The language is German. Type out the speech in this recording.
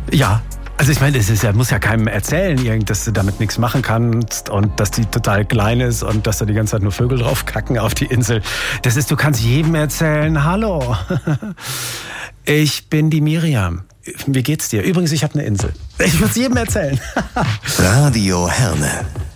Ja. Also ich meine, muss ja keinem erzählen, dass du damit nichts machen kannst und dass die total klein ist und dass da die ganze Zeit nur Vögel drauf kacken auf die Insel. Du kannst jedem erzählen, hallo, ich bin die Miriam. Wie geht's dir? Übrigens, ich habe eine Insel. Ich muss jedem erzählen. Radio Herne.